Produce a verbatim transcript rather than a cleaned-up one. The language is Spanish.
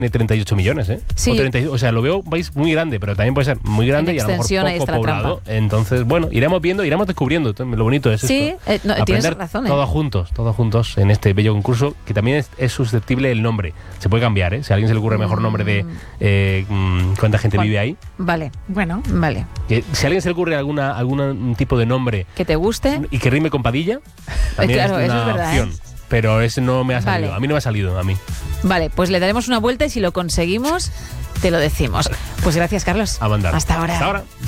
de treinta y ocho millones, ¿eh? Sí. O, treinta, o sea, lo veo un país muy grande, pero también puede ser muy grande En y a lo mejor extensión, ahí poco está la poblado. trampa. Entonces, bueno, iremos viendo, iremos descubriendo. Lo bonito es Sí, esto. eh, no, tienes Aprender razón, ¿eh? todos juntos, todos juntos en este bello concurso, que también es, es susceptible el nombre. Se puede cambiar, ¿eh? Si a alguien se le ocurre mejor nombre de eh, mm, cuánta gente Juan. vive ahí. Vale, Bueno, vale. Que, si a alguien se le ocurre alguna algún tipo de nombre ¿Que te guste? y que rime con Padilla, también Claro, es eso una es verdad, opción. ¿eh? Pero ese no me ha salido. Vale. A mí no me ha salido, a mí. Vale, pues le daremos una vuelta y si lo conseguimos, te lo decimos. Pues gracias, Carlos. A mandar. Hasta ahora. Hasta ahora.